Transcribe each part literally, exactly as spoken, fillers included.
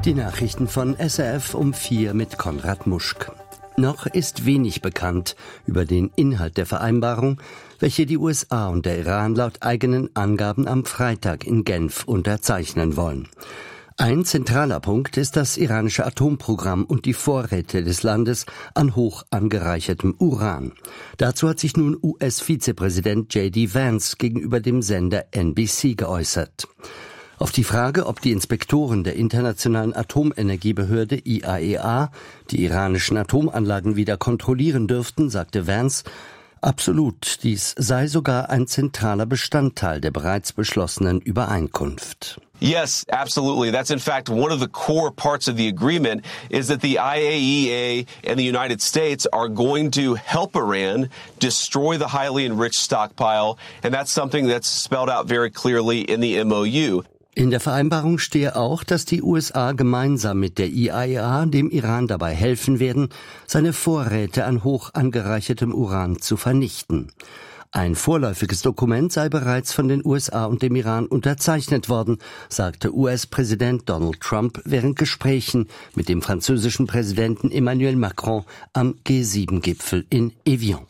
Die Nachrichten von S R F um vier mit Konrad Muschk. Noch ist wenig bekannt über den Inhalt der Vereinbarung, welche die U S A und der Iran laut eigenen Angaben am Freitag in Genf unterzeichnen wollen. Ein zentraler Punkt ist das iranische Atomprogramm und die Vorräte des Landes an hoch angereichertem Uran. Dazu hat sich nun U S-Vizepräsident J D Vance gegenüber dem Sender N B C geäußert. Auf die Frage, ob die Inspektoren der Internationalen Atomenergiebehörde I A E A die iranischen Atomanlagen wieder kontrollieren dürften, sagte Vance, absolut, dies sei sogar ein zentraler Bestandteil der bereits beschlossenen Übereinkunft. Yes, absolutely. That's in fact one of the core parts of the agreement is that the I A E A and the United States are going to help Iran destroy the highly enriched stockpile, and that's something that's spelled out very clearly in the M O U. In der Vereinbarung stehe auch, dass die U S A gemeinsam mit der I A E A dem Iran dabei helfen werden, seine Vorräte an hoch angereichertem Uran zu vernichten. Ein vorläufiges Dokument sei bereits von den U S A und dem Iran unterzeichnet worden, sagte U S-Präsident Donald Trump während Gesprächen mit dem französischen Präsidenten Emmanuel Macron am G sieben Gipfel in Evian.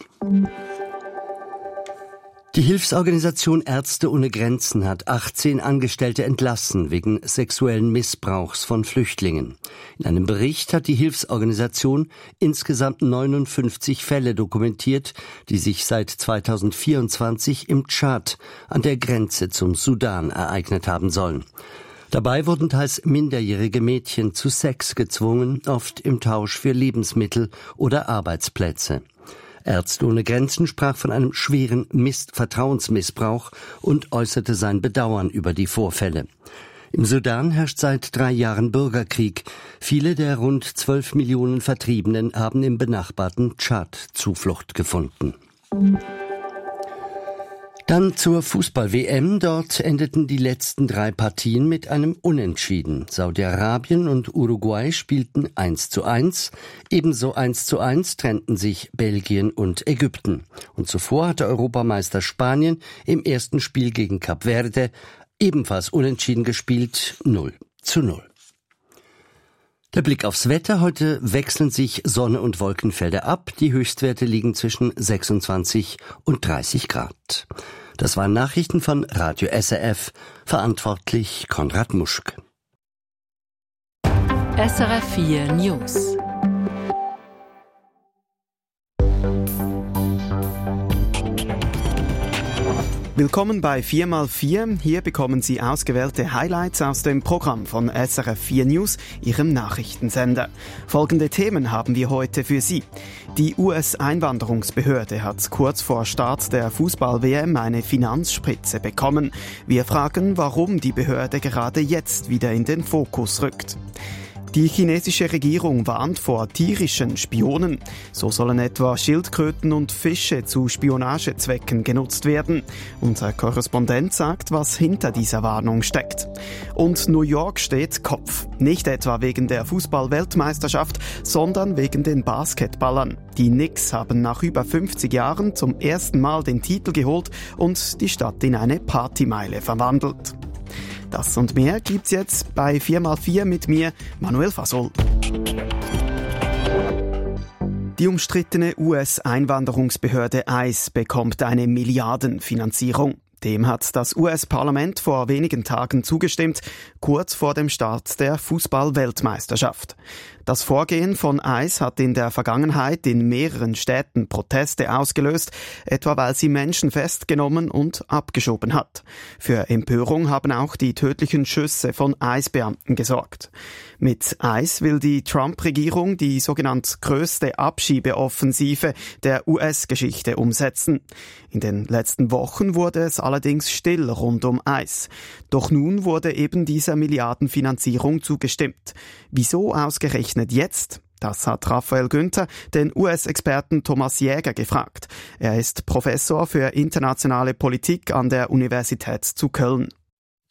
Die Hilfsorganisation Ärzte ohne Grenzen hat achtzehn Angestellte entlassen wegen sexuellen Missbrauchs von Flüchtlingen. In einem Bericht hat die Hilfsorganisation insgesamt neunundfünfzig Fälle dokumentiert, die sich seit zweitausendvierundzwanzig im Tschad an der Grenze zum Sudan ereignet haben sollen. Dabei wurden teils minderjährige Mädchen zu Sex gezwungen, oft im Tausch für Lebensmittel oder Arbeitsplätze. Ärzte ohne Grenzen sprach von einem schweren Miss- Vertrauensmissbrauch und äußerte sein Bedauern über die Vorfälle. Im Sudan herrscht seit drei Jahren Bürgerkrieg. Viele der rund zwölf Millionen Vertriebenen haben im benachbarten Tschad Zuflucht gefunden. Dann zur Fußball-W M. Dort endeten die letzten drei Partien mit einem Unentschieden. Saudi-Arabien und Uruguay spielten eins zu eins. Ebenso eins zu eins trennten sich Belgien und Ägypten. Und zuvor hatte Europameister Spanien im ersten Spiel gegen Kap Verde ebenfalls unentschieden gespielt, null zu null. Der Blick aufs Wetter. Heute wechseln sich Sonne und Wolkenfelder ab. Die Höchstwerte liegen zwischen sechsundzwanzig und dreißig Grad. Das waren Nachrichten von Radio S R F. Verantwortlich Konrad Muschk. S R F vier News. Willkommen bei vier mal vier. Hier bekommen Sie ausgewählte Highlights aus dem Programm von S R F vier News, Ihrem Nachrichtensender. Folgende Themen haben wir heute für Sie. Die U S-Einwanderungsbehörde hat kurz vor Start der Fußball-W M eine Finanzspritze bekommen. Wir fragen, warum die Behörde gerade jetzt wieder in den Fokus rückt. Die chinesische Regierung warnt vor tierischen Spionen. So sollen etwa Schildkröten und Fische zu Spionagezwecken genutzt werden. Unser Korrespondent sagt, was hinter dieser Warnung steckt. Und New York steht Kopf. Nicht etwa wegen der Fußball-Weltmeisterschaft, sondern wegen den Basketballern. Die Knicks haben nach über fünfzig Jahren zum ersten Mal den Titel geholt und die Stadt in eine Partymeile verwandelt. Das und mehr gibt's jetzt bei vier mal vier mit mir, Manuel Fasol. Die umstrittene U S-Einwanderungsbehörde I C E bekommt eine Milliardenfinanzierung. Dem hat das U S-Parlament vor wenigen Tagen zugestimmt, kurz vor dem Start der Fußball-Weltmeisterschaft. Das Vorgehen von I C E hat in der Vergangenheit in mehreren Städten Proteste ausgelöst, etwa weil sie Menschen festgenommen und abgeschoben hat. Für Empörung haben auch die tödlichen Schüsse von I C E-Beamten gesorgt. Mit I C E will die Trump-Regierung die sogenannte größte Abschiebeoffensive der U S-Geschichte umsetzen. In den letzten Wochen wurde es allerdings still rund um I C E. Doch nun wurde eben dieser Milliardenfinanzierung zugestimmt. Wieso ausgerechnet jetzt? Das hat Raphael Günther den U S-Experten Thomas Jäger gefragt. Er ist Professor für internationale Politik an der Universität zu Köln.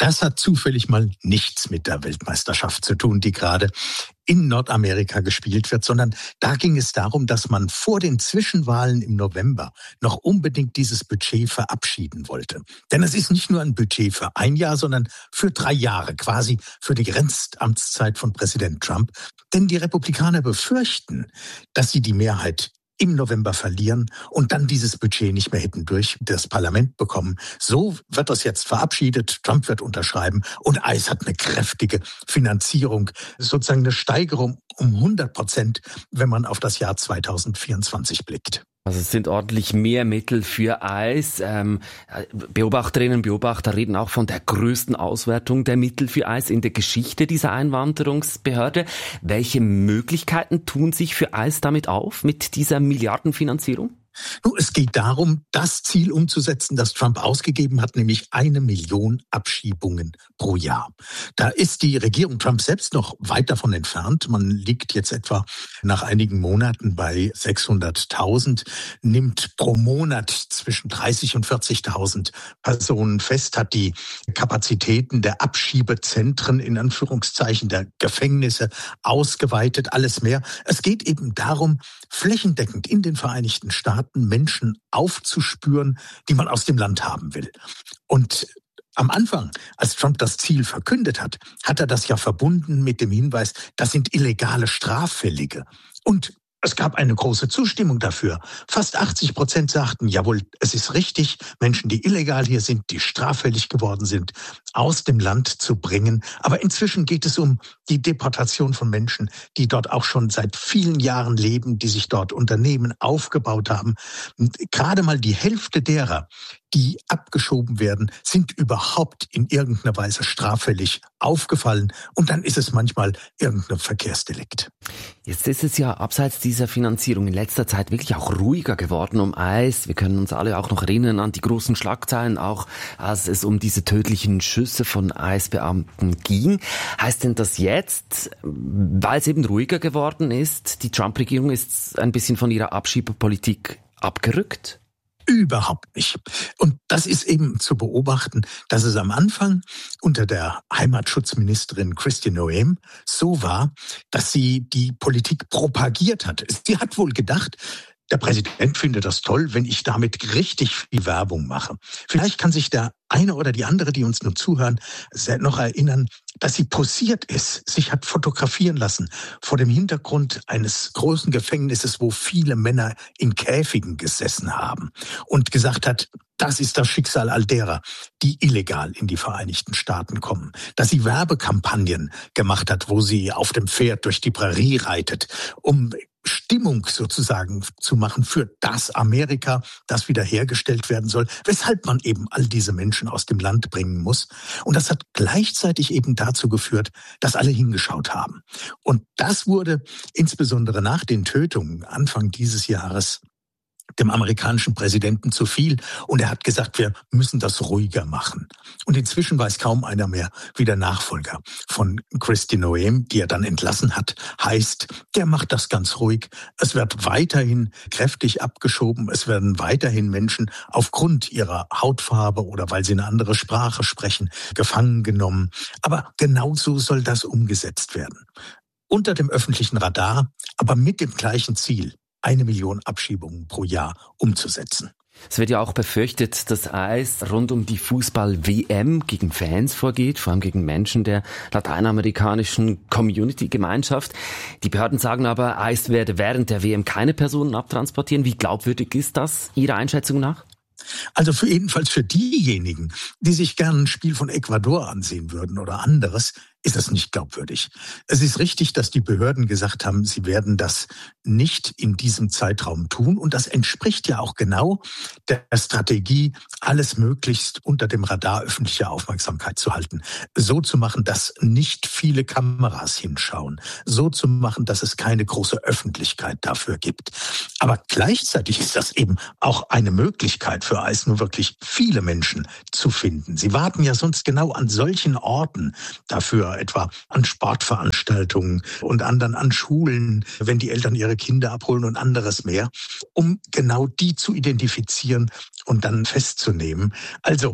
Das hat zufällig mal nichts mit der Weltmeisterschaft zu tun, die gerade in Nordamerika gespielt wird, sondern da ging es darum, dass man vor den Zwischenwahlen im November noch unbedingt dieses Budget verabschieden wollte. Denn es ist nicht nur ein Budget für ein Jahr, sondern für drei Jahre, quasi für die Grenzamtszeit von Präsident Trump. Denn die Republikaner befürchten, dass sie die Mehrheit im November verlieren und dann dieses Budget nicht mehr hätten durch das Parlament bekommen. So wird das jetzt verabschiedet, Trump wird unterschreiben und ICE hat eine kräftige Finanzierung, sozusagen eine Steigerung um hundert Prozent, wenn man auf das Jahr zweitausendvierundzwanzig blickt. Also es sind ordentlich mehr Mittel für ICE. Ähm, Beobachterinnen und Beobachter reden auch von der größten Auswertung der Mittel für ICE in der Geschichte dieser Einwanderungsbehörde. Welche Möglichkeiten tun sich für ICE damit auf, mit dieser Milliardenfinanzierung? Nun, es geht darum, das Ziel umzusetzen, das Trump ausgegeben hat, nämlich eine Million Abschiebungen pro Jahr. Da ist die Regierung Trump selbst noch weit davon entfernt. Man liegt jetzt etwa nach einigen Monaten bei sechshunderttausend, nimmt pro Monat zwischen dreißig und vierzigtausend Personen fest, hat die Kapazitäten der Abschiebezentren, in Anführungszeichen, der Gefängnisse ausgeweitet, alles mehr. Es geht eben darum, flächendeckend in den Vereinigten Staaten Menschen aufzuspüren, die man aus dem Land haben will. Und am Anfang, als Trump das Ziel verkündet hat, hat er das ja verbunden mit dem Hinweis, das sind illegale Straffällige. Und es gab eine große Zustimmung dafür. Fast achtzig Prozent sagten, jawohl, es ist richtig, Menschen, die illegal hier sind, die straffällig geworden sind, aus dem Land zu bringen. Aber inzwischen geht es um die Deportation von Menschen, die dort auch schon seit vielen Jahren leben, die sich dort Unternehmen aufgebaut haben. Und gerade mal die Hälfte derer, die abgeschoben werden, sind überhaupt in irgendeiner Weise straffällig aufgefallen. Und dann ist es manchmal irgendein Verkehrsdelikt. Jetzt ist es ja abseits dieser Finanzierung in letzter Zeit wirklich auch ruhiger geworden um ICE. Wir können uns alle auch noch erinnern an die großen Schlagzeilen, auch als es um diese tödlichen Schüsse von ICE-Beamten ging. Heißt denn das jetzt, weil es eben ruhiger geworden ist, die Trump-Regierung ist ein bisschen von ihrer Abschiebepolitik abgerückt? Überhaupt nicht. Und das ist eben zu beobachten, dass es am Anfang unter der Heimatschutzministerin Kristi Noem so war, dass sie die Politik propagiert hat. Sie hat wohl gedacht, der Präsident findet das toll, wenn ich damit richtig viel Werbung mache. Vielleicht kann sich der eine oder die andere, die uns nur zuhören, noch erinnern, dass sie posiert ist, sich hat fotografieren lassen vor dem Hintergrund eines großen Gefängnisses, wo viele Männer in Käfigen gesessen haben und gesagt hat, das ist das Schicksal all derer, die illegal in die Vereinigten Staaten kommen. Dass sie Werbekampagnen gemacht hat, wo sie auf dem Pferd durch die Prärie reitet, um Stimmung sozusagen zu machen für das Amerika, das wiederhergestellt werden soll, weshalb man eben all diese Menschen aus dem Land bringen muss. Und das hat gleichzeitig eben dazu geführt, dass alle hingeschaut haben. Und das wurde insbesondere nach den Tötungen Anfang dieses Jahres dem amerikanischen Präsidenten zu viel. Und er hat gesagt, wir müssen das ruhiger machen. Und inzwischen weiß kaum einer mehr, wie der Nachfolger von Kristi Noem, die er dann entlassen hat, heißt. Der macht das ganz ruhig. Es wird weiterhin kräftig abgeschoben. Es werden weiterhin Menschen aufgrund ihrer Hautfarbe oder weil sie eine andere Sprache sprechen, gefangen genommen. Aber genauso soll das umgesetzt werden. Unter dem öffentlichen Radar, aber mit dem gleichen Ziel, eine Million Abschiebungen pro Jahr umzusetzen. Es wird ja auch befürchtet, dass ICE rund um die Fußball-W M gegen Fans vorgeht, vor allem gegen Menschen der lateinamerikanischen Community-Gemeinschaft. Die Behörden sagen aber, ICE werde während der W M keine Personen abtransportieren. Wie glaubwürdig ist das Ihrer Einschätzung nach? Also für jedenfalls für diejenigen, die sich gern ein Spiel von Ecuador ansehen würden oder anderes, ist das nicht glaubwürdig. Es ist richtig, dass die Behörden gesagt haben, sie werden das nicht in diesem Zeitraum tun. Und das entspricht ja auch genau der Strategie, alles möglichst unter dem Radar öffentlicher Aufmerksamkeit zu halten. So zu machen, dass nicht viele Kameras hinschauen. So zu machen, dass es keine große Öffentlichkeit dafür gibt. Aber gleichzeitig ist das eben auch eine Möglichkeit für ICE, nur wirklich viele Menschen zu finden. Sie warten ja sonst genau an solchen Orten dafür, etwa an Sportveranstaltungen und anderen an Schulen, wenn die Eltern ihre Kinder abholen und anderes mehr, um genau die zu identifizieren und dann festzunehmen. Also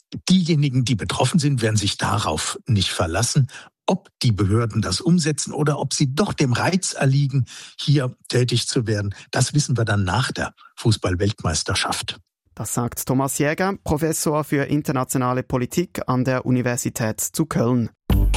diejenigen, die betroffen sind, werden sich darauf nicht verlassen, ob die Behörden das umsetzen oder ob sie doch dem Reiz erliegen, hier tätig zu werden. Das wissen wir dann nach der Fußball-Weltmeisterschaft. Das sagt Thomas Jäger, Professor für internationale Politik an der Universität zu Köln.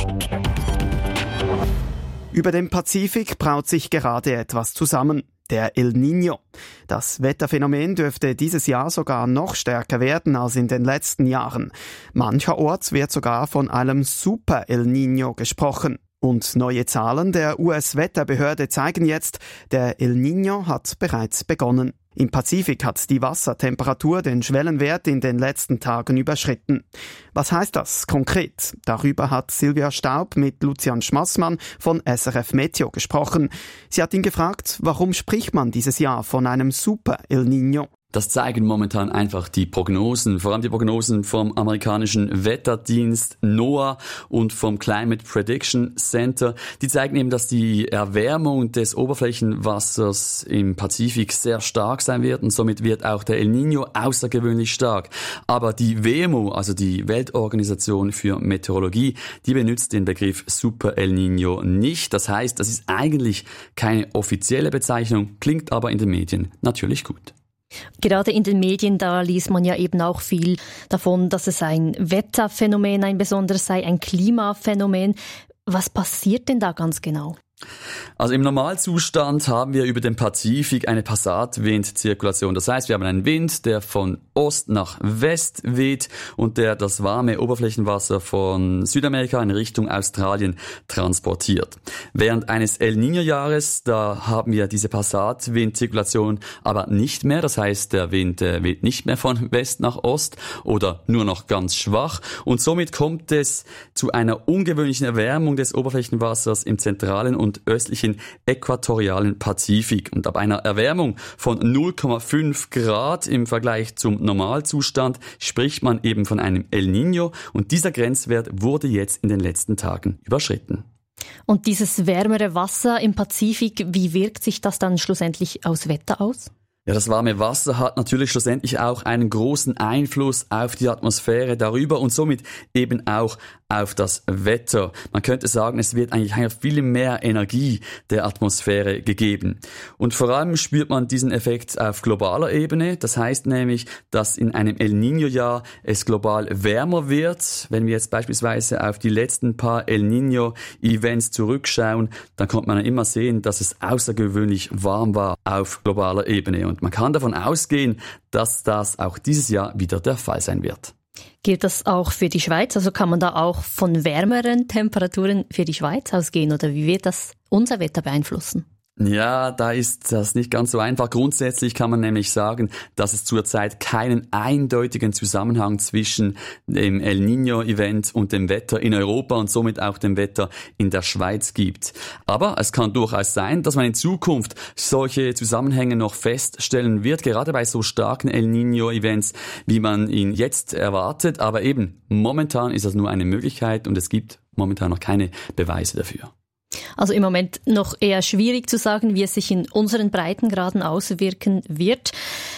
Über dem Pazifik braut sich gerade etwas zusammen. Der El Niño. Das Wetterphänomen dürfte dieses Jahr sogar noch stärker werden als in den letzten Jahren. Mancherorts wird sogar von einem Super El Niño gesprochen. Und neue Zahlen der U S-Wetterbehörde zeigen jetzt, der El Niño hat bereits begonnen. Im Pazifik hat die Wassertemperatur den Schwellenwert in den letzten Tagen überschritten. Was heißt das konkret? Darüber hat Silvia Staub mit Lucian Schmassmann von S R F Meteo gesprochen. Sie hat ihn gefragt, warum spricht man dieses Jahr von einem Super El Niño? Das zeigen momentan einfach die Prognosen, vor allem die Prognosen vom amerikanischen Wetterdienst NOAA und vom Climate Prediction Center. Die zeigen eben, dass die Erwärmung des Oberflächenwassers im Pazifik sehr stark sein wird und somit wird auch der El Niño außergewöhnlich stark. Aber die W M O, also die Weltorganisation für Meteorologie, die benutzt den Begriff Super El Niño nicht. Das heißt, das ist eigentlich keine offizielle Bezeichnung, klingt aber in den Medien natürlich gut. Gerade in den Medien, da liest man ja eben auch viel davon, dass es ein Wetterphänomen, ein besonderes sei, ein Klimaphänomen. Was passiert denn da ganz genau? Also im Normalzustand haben wir über den Pazifik eine Passatwindzirkulation. Das heißt, wir haben einen Wind, der von Ost nach West weht und der das warme Oberflächenwasser von Südamerika in Richtung Australien transportiert. Während eines El Niño-Jahres, da haben wir diese Passatwindzirkulation aber nicht mehr. Das heißt, der Wind äh, weht nicht mehr von West nach Ost oder nur noch ganz schwach. Und somit kommt es zu einer ungewöhnlichen Erwärmung des Oberflächenwassers im zentralen und östlichen äquatorialen Pazifik. Und ab einer Erwärmung von null Komma fünf Grad im Vergleich zum Normalzustand spricht man eben von einem El Niño und dieser Grenzwert wurde jetzt in den letzten Tagen überschritten. Und dieses wärmere Wasser im Pazifik, wie wirkt sich das dann schlussendlich aufs Wetter aus? Ja, das warme Wasser hat natürlich schlussendlich auch einen großen Einfluss auf die Atmosphäre darüber und somit eben auch auf das Wetter. Man könnte sagen, es wird eigentlich viel mehr Energie der Atmosphäre gegeben. Und vor allem spürt man diesen Effekt auf globaler Ebene. Das heißt nämlich, dass in einem El Niño-Jahr es global wärmer wird. Wenn wir jetzt beispielsweise auf die letzten paar El Niño-Events zurückschauen, dann kommt man immer sehen, dass es außergewöhnlich warm war auf globaler Ebene. Und man kann davon ausgehen, dass das auch dieses Jahr wieder der Fall sein wird. Gilt das auch für die Schweiz? Also kann man da auch von wärmeren Temperaturen für die Schweiz ausgehen? Oder wie wird das unser Wetter beeinflussen? Ja, da ist das nicht ganz so einfach. Grundsätzlich kann man nämlich sagen, dass es zurzeit keinen eindeutigen Zusammenhang zwischen dem El Niño-Event und dem Wetter in Europa und somit auch dem Wetter in der Schweiz gibt. Aber es kann durchaus sein, dass man in Zukunft solche Zusammenhänge noch feststellen wird, gerade bei so starken El Niño-Events, wie man ihn jetzt erwartet. Aber eben, momentan ist das nur eine Möglichkeit und es gibt momentan noch keine Beweise dafür. Also im Moment noch eher schwierig zu sagen, wie es sich in unseren Breitengraden auswirken wird.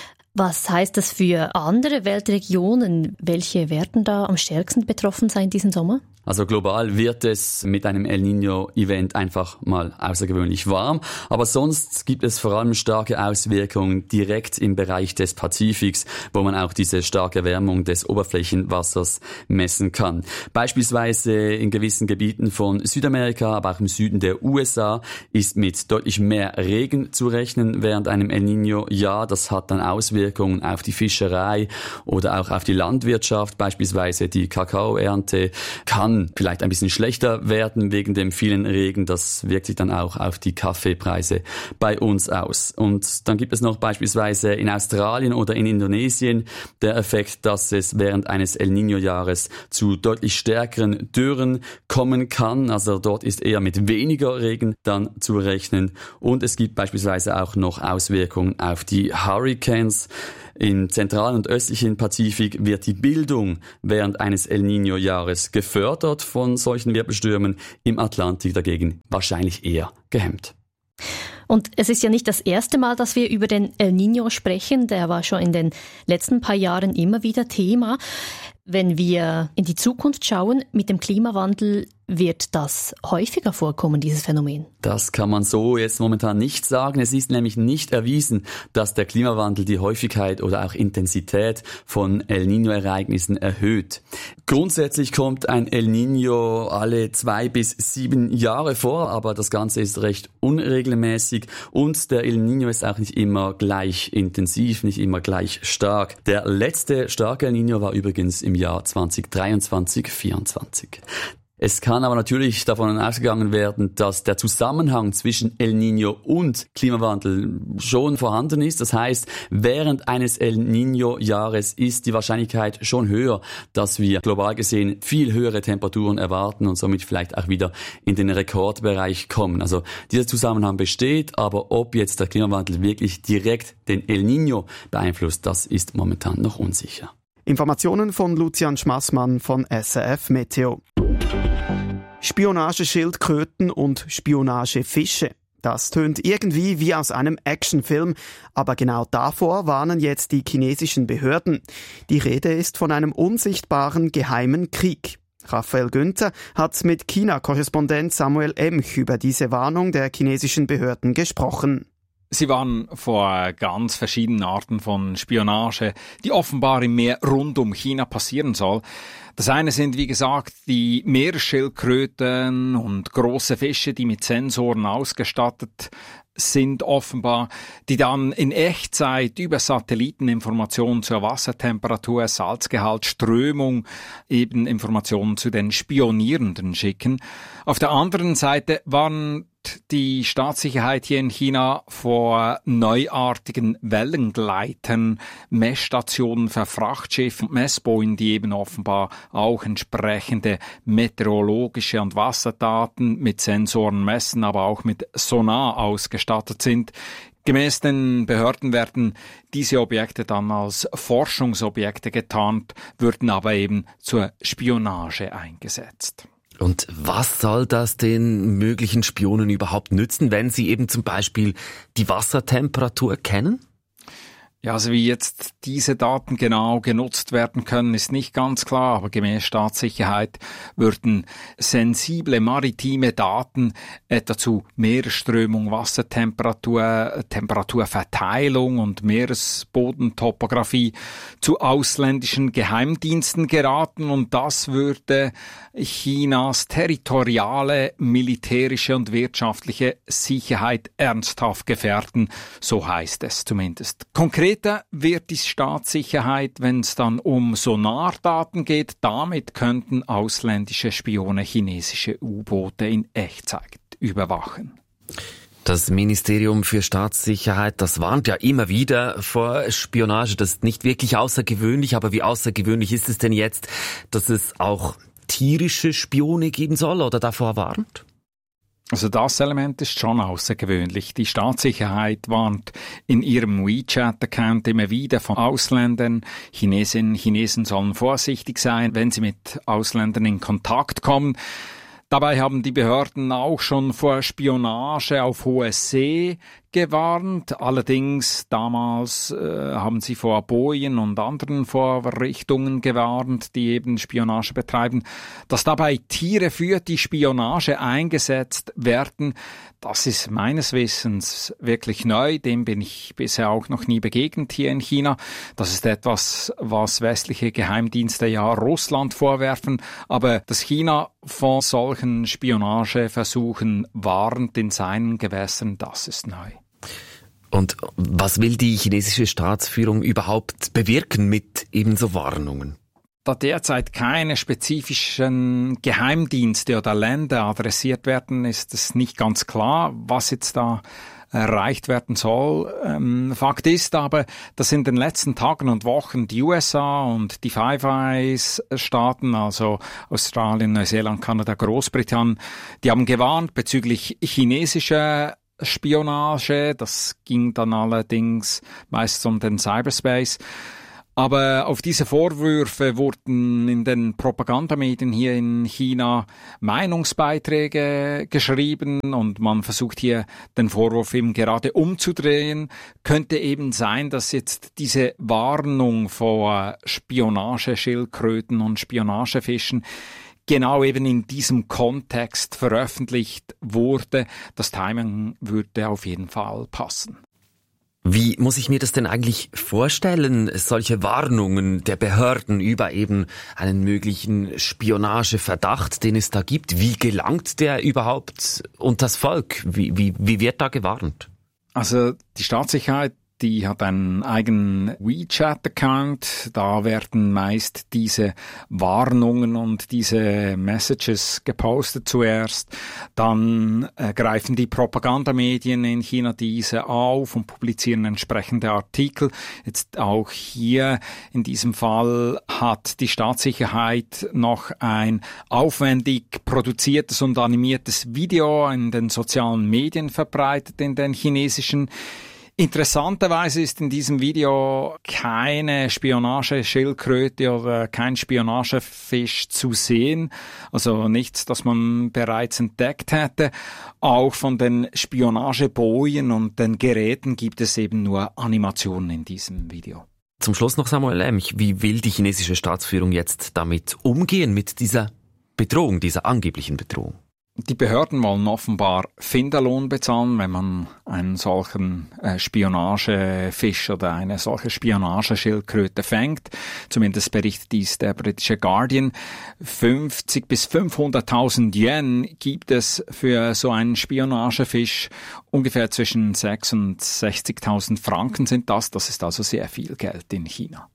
Was heißt das für andere Weltregionen? Welche werden da am stärksten betroffen sein diesen Sommer? Also global wird es mit einem El Niño-Event einfach mal außergewöhnlich warm. Aber sonst gibt es vor allem starke Auswirkungen direkt im Bereich des Pazifiks, wo man auch diese starke Erwärmung des Oberflächenwassers messen kann. Beispielsweise in gewissen Gebieten von Südamerika, aber auch im Süden der U S A ist mit deutlich mehr Regen zu rechnen während einem El Niño-Jahr. Das hat dann Auswirkungen auf die Fischerei oder auch auf die Landwirtschaft. Beispielsweise die Kakaoernte kann vielleicht ein bisschen schlechter werden wegen dem vielen Regen. Das wirkt sich dann auch auf die Kaffeepreise bei uns aus. Und dann gibt es noch beispielsweise in Australien oder in Indonesien der Effekt, dass es während eines El Niño-Jahres zu deutlich stärkeren Dürren kommen kann. Also dort ist eher mit weniger Regen dann zu rechnen. Und es gibt beispielsweise auch noch Auswirkungen auf die Hurricanes. Im zentralen und östlichen Pazifik wird die Bildung während eines El Niño-Jahres gefördert von solchen Wirbelstürmen, im Atlantik dagegen wahrscheinlich eher gehemmt. Und es ist ja nicht das erste Mal, dass wir über den El Niño sprechen. Der war schon in den letzten paar Jahren immer wieder Thema. Wenn wir in die Zukunft schauen, mit dem Klimawandel wird das häufiger vorkommen, dieses Phänomen? Das kann man so jetzt momentan nicht sagen. Es ist nämlich nicht erwiesen, dass der Klimawandel die Häufigkeit oder auch Intensität von El Niño-Ereignissen erhöht. Grundsätzlich kommt ein El Niño alle zwei bis sieben Jahre vor, aber das Ganze ist recht unregelmäßig und der El Niño ist auch nicht immer gleich intensiv, nicht immer gleich stark. Der letzte starke El Niño war übrigens im Jahr zwanzig dreiundzwanzig vierundzwanzig. Es kann aber natürlich davon ausgegangen werden, dass der Zusammenhang zwischen El Niño und Klimawandel schon vorhanden ist. Das heißt, während eines El Niño-Jahres ist die Wahrscheinlichkeit schon höher, dass wir global gesehen viel höhere Temperaturen erwarten und somit vielleicht auch wieder in den Rekordbereich kommen. Also dieser Zusammenhang besteht, aber ob jetzt der Klimawandel wirklich direkt den El Niño beeinflusst, das ist momentan noch unsicher. Informationen von Lucian Schmassmann von S R F Meteo. Spionageschildkröten und Spionagefische. Das tönt irgendwie wie aus einem Actionfilm, aber genau davor warnen jetzt die chinesischen Behörden. Die Rede ist von einem unsichtbaren geheimen Krieg. Raphael Günther hat mit China-Korrespondent Samuel Emch über diese Warnung der chinesischen Behörden gesprochen. Sie warnen vor ganz verschiedenen Arten von Spionage, die offenbar im Meer rund um China passieren soll. Das eine sind, wie gesagt, die Meeresschildkröten und große Fische, die mit Sensoren ausgestattet sind offenbar, die dann in Echtzeit über Satelliteninformationen zur Wassertemperatur, Salzgehalt, Strömung eben Informationen zu den Spionierenden schicken. Auf der anderen Seite warnt die Staatssicherheit hier in China vor neuartigen Wellengleitern, Messstationen für Frachtschiffe und Messbojen, die eben offenbar auch entsprechende meteorologische und Wasserdaten mit Sensoren messen, aber auch mit Sonar ausgestattet sind. Gemäß den Behörden werden diese Objekte dann als Forschungsobjekte getarnt, würden aber eben zur Spionage eingesetzt. Und was soll das den möglichen Spionen überhaupt nützen, wenn sie eben zum Beispiel die Wassertemperatur kennen? Ja, also wie jetzt diese Daten genau genutzt werden können, ist nicht ganz klar, aber gemäß Staatssicherheit würden sensible maritime Daten etwa zu Meeresströmung, Wassertemperatur, Temperaturverteilung und Meeresbodentopographie zu ausländischen Geheimdiensten geraten und das würde Chinas territoriale, militärische und wirtschaftliche Sicherheit ernsthaft gefährden, so heißt es zumindest. Konkret wird die Staatssicherheit, wenn es dann um Sonardaten geht, damit könnten ausländische Spione chinesische U-Boote in Echtzeit überwachen. Das Ministerium für Staatssicherheit, das warnt ja immer wieder vor Spionage. Das ist nicht wirklich außergewöhnlich, aber wie außergewöhnlich ist es denn jetzt, dass es auch tierische Spione geben soll oder davor warnt? Also das Element ist schon außergewöhnlich. Die Staatssicherheit warnt in ihrem WeChat-Account immer wieder von Ausländern. Chinesinnen und Chinesen sollen vorsichtig sein, wenn sie mit Ausländern in Kontakt kommen. Dabei haben die Behörden auch schon vor Spionage auf hoher See gewarnt. Allerdings damals äh, haben sie vor Bojen und anderen Vorrichtungen gewarnt, die eben Spionage betreiben. Dass dabei Tiere für die Spionage eingesetzt werden, das ist meines Wissens wirklich neu. Dem bin ich bisher auch noch nie begegnet hier in China. Das ist etwas, was westliche Geheimdienste ja Russland vorwerfen. Aber dass China von solchen Spionageversuchen warnt in seinen Gewässern, das ist neu. Und was will die chinesische Staatsführung überhaupt bewirken mit ebenso Warnungen? Da derzeit keine spezifischen Geheimdienste oder Länder adressiert werden, ist es nicht ganz klar, was jetzt da erreicht werden soll. Ähm, Fakt ist aber, dass in den letzten Tagen und Wochen die U S A und die Five Eyes-Staaten, also Australien, Neuseeland, Kanada, Großbritannien, die haben gewarnt bezüglich chinesischer Spionage. Das ging dann allerdings meist um den Cyberspace. Aber auf diese Vorwürfe wurden in den Propagandamedien hier in China Meinungsbeiträge geschrieben und man versucht hier den Vorwurf eben gerade umzudrehen. Könnte eben sein, dass jetzt diese Warnung vor Spionageschildkröten und Spionagefischen genau eben in diesem Kontext veröffentlicht wurde. Das Timing würde auf jeden Fall passen. Wie muss ich mir das denn eigentlich vorstellen, solche Warnungen der Behörden über eben einen möglichen Spionageverdacht, den es da gibt? Wie gelangt der überhaupt unters Volk? Wie, wie, wie wird da gewarnt? Also die Staatssicherheit, die hat einen eigenen WeChat-Account. Da werden meist diese Warnungen und diese Messages gepostet zuerst. Dann äh, greifen die Propagandamedien in China diese auf und publizieren entsprechende Artikel. Jetzt auch hier in diesem Fall hat die Staatssicherheit noch ein aufwendig produziertes und animiertes Video in den sozialen Medien verbreitet, in den chinesischen. Interessanterweise ist in diesem Video keine Spionageschildkröte oder kein Spionagefisch zu sehen, also nichts, das man bereits entdeckt hätte. Auch von den Spionagebojen und den Geräten gibt es eben nur Animationen in diesem Video. Zum Schluss noch Samuel Lemch, wie will die chinesische Staatsführung jetzt damit umgehen, mit dieser Bedrohung, dieser angeblichen Bedrohung? Die Behörden wollen offenbar Finderlohn bezahlen, wenn man einen solchen äh, Spionagefisch oder eine solche Spionageschildkröte fängt. Zumindest berichtet dies der britische Guardian. fünfzig bis fünfhunderttausend Yen gibt es für so einen Spionagefisch. Ungefähr zwischen sechs und sechzigtausend Franken sind das. Das ist also sehr viel Geld in China.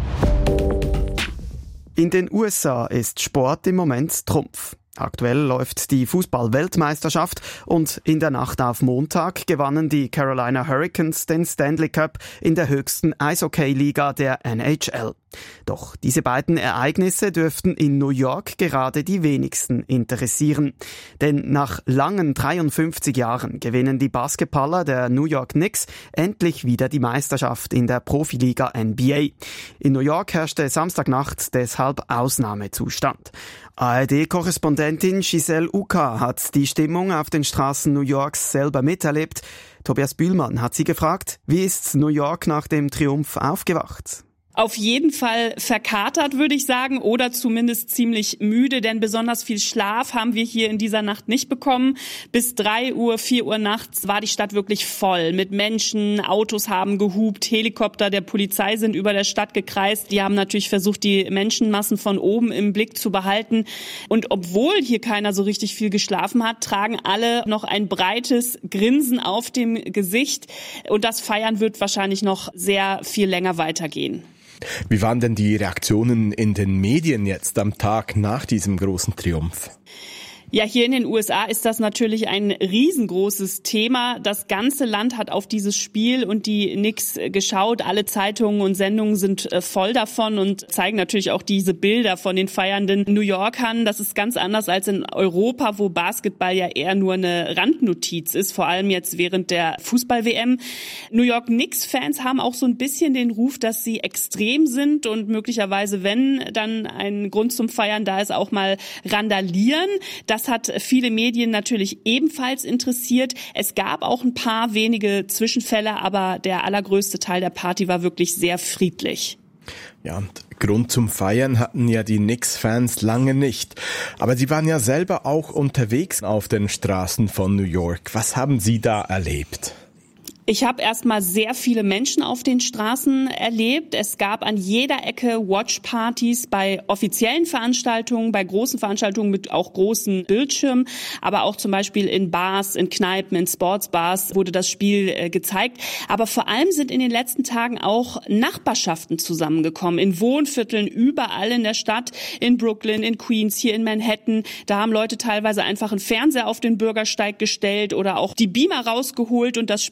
In den U S A ist Sport im Moment Trumpf. Aktuell läuft die Fußball-Weltmeisterschaft und in der Nacht auf Montag gewannen die Carolina Hurricanes den Stanley Cup in der höchsten Eishockey-Liga der N H L. Doch diese beiden Ereignisse dürften in New York gerade die wenigsten interessieren. Denn nach langen dreiundfünfzig Jahren gewinnen die Basketballer der New York Knicks endlich wieder die Meisterschaft in der Profiliga N B A. In New York herrschte Samstagnacht deshalb Ausnahmezustand. A R D-Korrespondentin Giselle Uka hat die Stimmung auf den Straßen New Yorks selber miterlebt. Tobias Bühlmann hat sie gefragt, wie ist New York nach dem Triumph aufgewacht? Auf jeden Fall verkatert, würde ich sagen, oder zumindest ziemlich müde, denn besonders viel Schlaf haben wir hier in dieser Nacht nicht bekommen. Bis drei Uhr, vier Uhr nachts war die Stadt wirklich voll mit Menschen, Autos haben gehupt, Helikopter der Polizei sind über der Stadt gekreist. Die haben natürlich versucht, die Menschenmassen von oben im Blick zu behalten. Und obwohl hier keiner so richtig viel geschlafen hat, tragen alle noch ein breites Grinsen auf dem Gesicht. Und das Feiern wird wahrscheinlich noch sehr viel länger weitergehen. Wie waren denn die Reaktionen in den Medien jetzt am Tag nach diesem großen Triumph? Ja, hier in den U S A ist das natürlich ein riesengroßes Thema. Das ganze Land hat auf dieses Spiel und die Knicks geschaut. Alle Zeitungen und Sendungen sind voll davon und zeigen natürlich auch diese Bilder von den feiernden New Yorkern. Das ist ganz anders als in Europa, wo Basketball ja eher nur eine Randnotiz ist, vor allem jetzt während der Fußball-W M. New York Knicks-Fans haben auch so ein bisschen den Ruf, dass sie extrem sind und möglicherweise, wenn dann ein Grund zum Feiern da ist, auch mal randalieren. Das Das hat viele Medien natürlich ebenfalls interessiert. Es gab auch ein paar wenige Zwischenfälle, aber der allergrößte Teil der Party war wirklich sehr friedlich. Ja, und Grund zum Feiern hatten ja die Knicks-Fans lange nicht. Aber sie waren ja selber auch unterwegs auf den Straßen von New York. Was haben Sie da erlebt? Ich habe erstmal sehr viele Menschen auf den Straßen erlebt. Es gab an jeder Ecke Watchpartys bei offiziellen Veranstaltungen, bei großen Veranstaltungen mit auch großen Bildschirmen, aber auch zum Beispiel in Bars, in Kneipen, in Sportsbars wurde das Spiel äh, gezeigt. Aber vor allem sind in den letzten Tagen auch Nachbarschaften zusammengekommen, in Wohnvierteln überall in der Stadt, in Brooklyn, in Queens, hier in Manhattan. Da haben Leute teilweise einfach einen Fernseher auf den Bürgersteig gestellt oder auch die Beamer rausgeholt und das Spiel auf die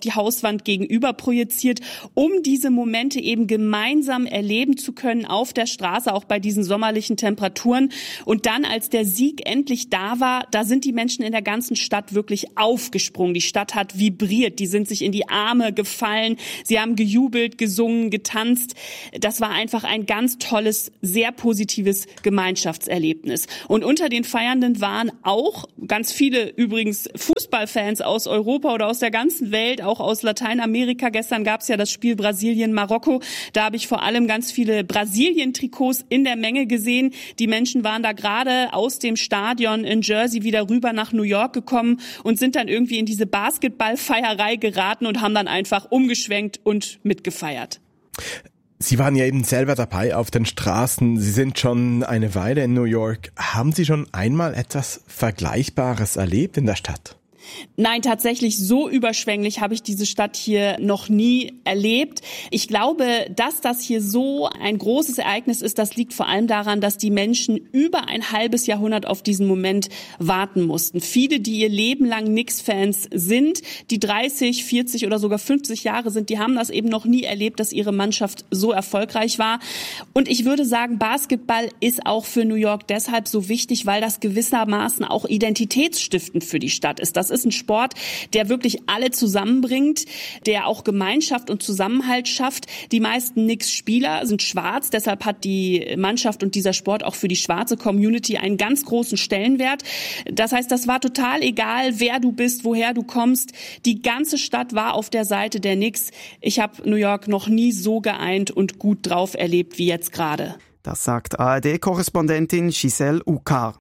die Hauswand gegenüber projiziert, um diese Momente eben gemeinsam erleben zu können auf der Straße, auch bei diesen sommerlichen Temperaturen. Und dann, als der Sieg endlich da war, da sind die Menschen in der ganzen Stadt wirklich aufgesprungen. Die Stadt hat vibriert, die sind sich in die Arme gefallen, sie haben gejubelt, gesungen, getanzt. Das war einfach ein ganz tolles, sehr positives Gemeinschaftserlebnis. Und unter den Feiernden waren auch ganz viele übrigens Fußballfans aus Europa oder aus der ganzen Welt, auch aus Lateinamerika. Gestern gab es ja das Spiel Brasilien-Marokko. Da habe ich vor allem ganz viele Brasilien-Trikots in der Menge gesehen. Die Menschen waren da gerade aus dem Stadion in Jersey wieder rüber nach New York gekommen und sind dann irgendwie in diese Basketballfeierei geraten und haben dann einfach umgeschwenkt und mitgefeiert. Sie waren ja eben selber dabei auf den Straßen. Sie sind schon eine Weile in New York. Haben Sie schon einmal etwas Vergleichbares erlebt in der Stadt? Nein, tatsächlich so überschwänglich habe ich diese Stadt hier noch nie erlebt. Ich glaube, dass das hier so ein großes Ereignis ist, das liegt vor allem daran, dass die Menschen über ein halbes Jahrhundert auf diesen Moment warten mussten. Viele, die ihr Leben lang Knicks-Fans sind, die dreißig, vierzig oder sogar fünfzig Jahre sind, die haben das eben noch nie erlebt, dass ihre Mannschaft so erfolgreich war. Und ich würde sagen, Basketball ist auch für New York deshalb so wichtig, weil das gewissermaßen auch identitätsstiftend für die Stadt ist. Das ist ein Sport, der wirklich alle zusammenbringt, der auch Gemeinschaft und Zusammenhalt schafft. Die meisten Knicks-Spieler sind schwarz, deshalb hat die Mannschaft und dieser Sport auch für die schwarze Community einen ganz großen Stellenwert. Das heißt, das war total egal, wer du bist, woher du kommst. Die ganze Stadt war auf der Seite der Knicks. Ich habe New York noch nie so geeint und gut drauf erlebt wie jetzt gerade. Das sagt A R D-Korrespondentin Giselle Uckar.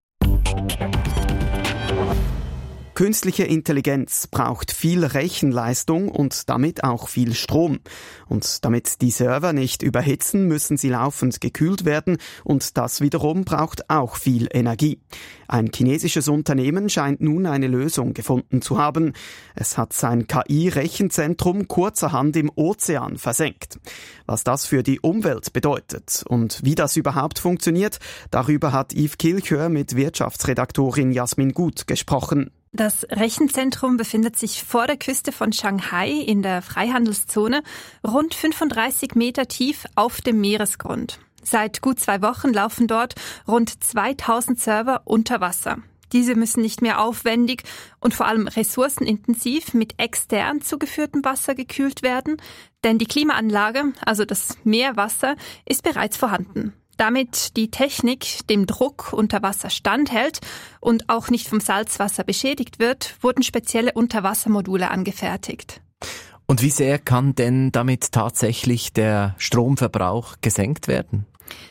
Künstliche Intelligenz braucht viel Rechenleistung und damit auch viel Strom. Und damit die Server nicht überhitzen, müssen sie laufend gekühlt werden und das wiederum braucht auch viel Energie. Ein chinesisches Unternehmen scheint nun eine Lösung gefunden zu haben. Es hat sein K I-Rechenzentrum kurzerhand im Ozean versenkt. Was das für die Umwelt bedeutet und wie das überhaupt funktioniert, darüber hat Yves Kilchör mit Wirtschaftsredaktorin Jasmin Gut gesprochen. Das Rechenzentrum befindet sich vor der Küste von Shanghai in der Freihandelszone, rund fünfunddreißig Meter tief auf dem Meeresgrund. Seit gut zwei Wochen laufen dort rund zweitausend Server unter Wasser. Diese müssen nicht mehr aufwendig und vor allem ressourcenintensiv mit extern zugeführtem Wasser gekühlt werden, denn die Klimaanlage, also das Meerwasser, ist bereits vorhanden. Damit die Technik dem Druck unter Wasser standhält und auch nicht vom Salzwasser beschädigt wird, wurden spezielle Unterwassermodule angefertigt. Und wie sehr kann denn damit tatsächlich der Stromverbrauch gesenkt werden?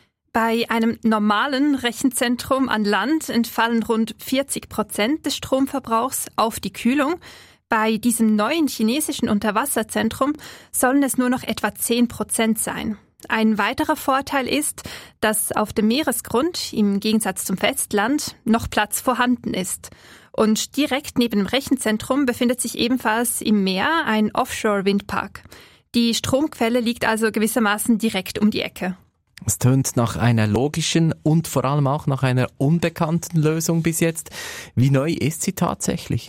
Bei einem normalen Rechenzentrum an Land entfallen rund vierzig Prozent des Stromverbrauchs auf die Kühlung. Bei diesem neuen chinesischen Unterwasserzentrum sollen es nur noch etwa zehn Prozent sein. Ein weiterer Vorteil ist, dass auf dem Meeresgrund, im Gegensatz zum Festland, noch Platz vorhanden ist. Und direkt neben dem Rechenzentrum befindet sich ebenfalls im Meer ein Offshore-Windpark. Die Stromquelle liegt also gewissermaßen direkt um die Ecke. Es tönt nach einer logischen und vor allem auch nach einer unbekannten Lösung bis jetzt. Wie neu ist sie tatsächlich?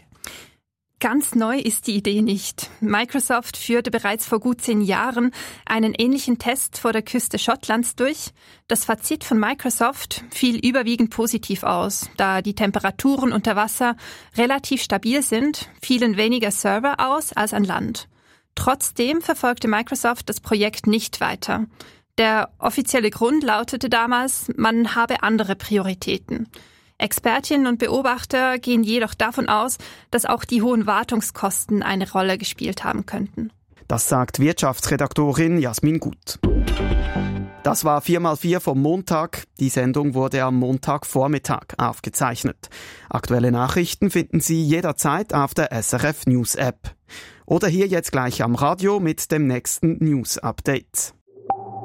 Ganz neu ist die Idee nicht. Microsoft führte bereits vor gut zehn Jahren einen ähnlichen Test vor der Küste Schottlands durch. Das Fazit von Microsoft fiel überwiegend positiv aus, da die Temperaturen unter Wasser relativ stabil sind, fielen weniger Server aus als an Land. Trotzdem verfolgte Microsoft das Projekt nicht weiter. Der offizielle Grund lautete damals, man habe andere Prioritäten. Expertinnen und Beobachter gehen jedoch davon aus, dass auch die hohen Wartungskosten eine Rolle gespielt haben könnten. Das sagt Wirtschaftsredaktorin Jasmin Gut. Das war vier mal vier vom Montag. Die Sendung wurde am Montagvormittag aufgezeichnet. Aktuelle Nachrichten finden Sie jederzeit auf der S R F News App. Oder hier jetzt gleich am Radio mit dem nächsten News Update.